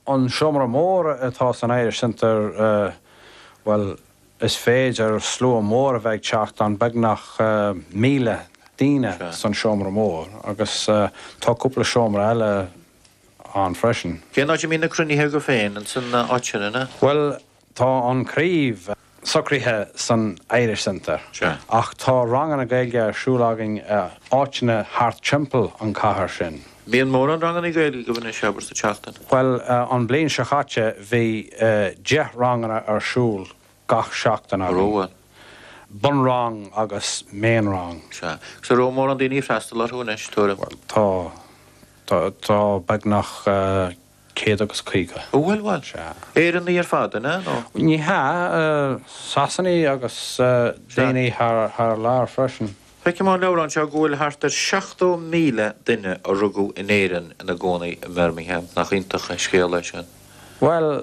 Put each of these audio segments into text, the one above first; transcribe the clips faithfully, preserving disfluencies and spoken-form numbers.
an Seomra Mór atá san Irish Centre, uh, well, is féidir slua mór a bheith teacht an beagnach uh, míle díne Sure. san Seomra Mór, agus uh, tá cúpla seomra eile an freisin. Cé ná mí na cruníthe go féin an san áitina? Well, tá an críomh socríthe san Irish Centre. Sure. Ach tá rang an a gailge siúlagin uh, áitina Hart Temple an chathair sin. Bíon mór an rangan i gail go bhna seabar sa teachtain? Well, uh, an blion se chatte bhí uh, deich rangana ar siúl gach seachtain ar Róhfuil. bun rang agus main rang. Se. So ró mór an daoine freistal ar thuúna túra? Tá tá tá beagnach uh, céad agus cíige. Ó bhfuil bhil? Se. Éan í ar fada, na? No. Ní ha uh, sasannaí agus uh, daoine thar thar lár freisin. Feice má leabhar seo ghfuil hartar seachtó míle duine a rugú in éan na gcónaí in Birmingham nach iontacha scéal lei sin. Well,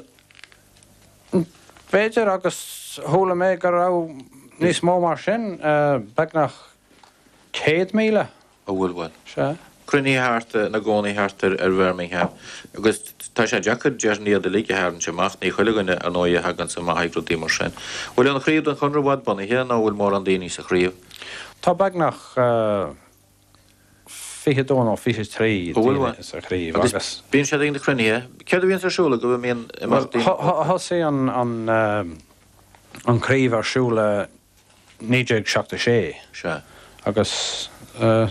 féidir agus thula mé go raibh níos mó mar sin, uh, beagnach céad míle. Ó bhfuil bhil. Se. Cruní harta na gcónaí hartar ar Birmingham. Agus tá sé deachar dearní a líige háann semach ní chuileganna an óide hagan sa maithgrútí mar sin. Bhfuil an chríomh an chunrabhad banithe ná bhfuil mór an daoine sa chríomh. Tá beagnach uh, fiche dón ó fiche trí Bhfuil bhil. is a chríomh Agus agus. bíonn sé daoine cruníthe. Cead a bhíonn sa siúla go bh míon Tá sé an an um, an críomh ar siúla níideag seachta sé se. agus uh,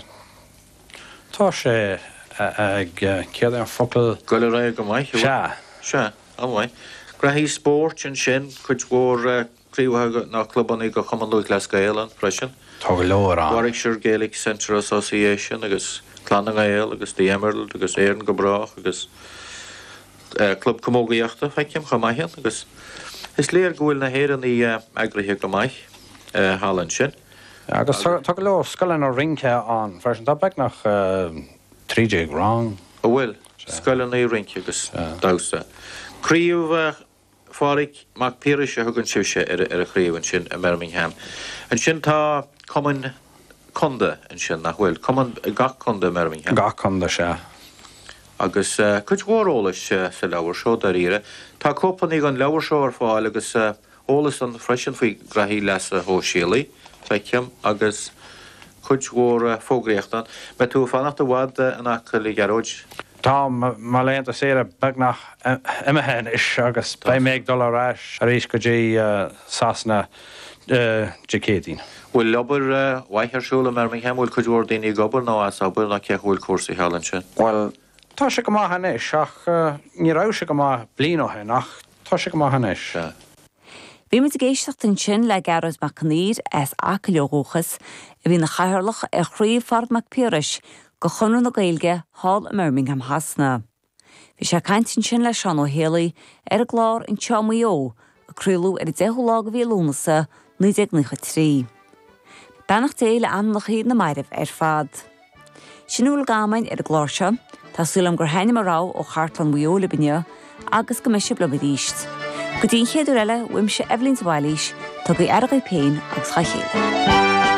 tá sé uh, ag uh, cead an focail Goile ra go maiith? se. Se, amhaid. Grahí sport an sin chuid mhór críomhthe ná clubbaní go chumanú glas gaéil freisin. Tá go leor an. Warwickshire Gaelic Centre Association agus Clanna Gael agus the Emerald agus Éireann go brach agus uh, club comógaíochta feicim go maithe agus is léir go bhfuil na héan í uh, agrathe go maiith uh, hálan sin. Agus tá tá go leor scoileann ó rince an freisin tá beagnach uh, trídeag rang. Ó bhfuil scoileann í rince agus dása. Críomh uh, fáric mac Pírise thugann siúise ar ar a chríomhann sin a Birmingham. An sin tá cumann conda an sin nach bhfuil cumann gach conda Birmingham. Gach conda se. Agus uh, chuid mhórolalas uh, sa leabhar seo dar ire. Tá cloppaní an leabhar seo ar fáil agus uh, ólas an freisin faoi grathí leis a hóisialaí feicim agus chuid mhór uh, fógraíochtan. Me tú fannacht a bhd uh, an acail i garóid. Tá má léanta sé a beagnach imimehéin is agus ba méid dul aráis a rééis go dtí sasna jacétín. Bhfuil leabar waitheirsúla Birmingham bhfuil chuid mhór daoine gobar ná as ábal nach ceith bhfuil cuasaí healann sin. Well, tá sé go maithanis ach ní rah sé go má blianóthe nach tá sé go maithanis. Bhí mu géisteach an sin le garas Macnaír as acaileóchas a bhí na chairlach ar chríomhfard Mac Píris go chunú na Gaeilge hall in Birmingham hasna. Bhí sé caintin sin le sean ó héalaí ar a glár in Teamaío a cruúlú ar i dteithú lá go bhí lúnasa nuaidh nucha trí. Benach déile annach híad na mairibh ar fad. Sinúil gámain ar a glár se, tásúlam gur haine marrá ó chartlan mhuióla binne agus go meise bla ríist. Go dtíon chéadú eile bhuiim se Evelyn Wallis tá go airgaí péin agus cha chéile.